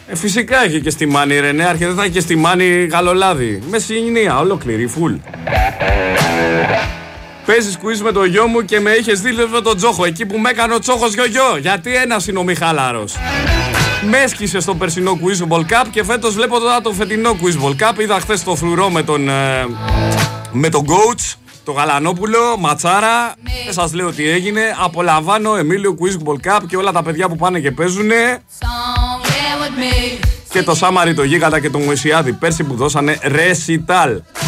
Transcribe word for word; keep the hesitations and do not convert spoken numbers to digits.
Ε, φυσικά έχει και στη Μάνη, ρε νέαρχε, δεν θα έχει και στη Μάνη γαλολάδι. Με συγκινία, ολόκληρη, φουλ. Παίζεις quiz με το γιο μου και με είχες δει με τον Τζόχο, εκεί που με έκανε ο Τσόχος γιο-γιο. Γιατί ένας είναι ο Μιχάλαρος. Με έσκησε στο περσινό Quiz Ball Cup και φέτος βλέπω τώρα το φετινό Quiz Ball Cup. Είδα χθες το φρουρό με τον, ε, με τον coach, το Γαλανόπουλο, ματσάρα. Δεν σας λέω τι έγινε. Απολαμβάνω Εμίλιο Quiz Ball Cup και όλα τα παιδιά που πάνε και παίζουνε. Και το Σάμαρι, το Γίγαντα και το Μωυσιάδη πέρσι που δώσανε ρεσιτάλ.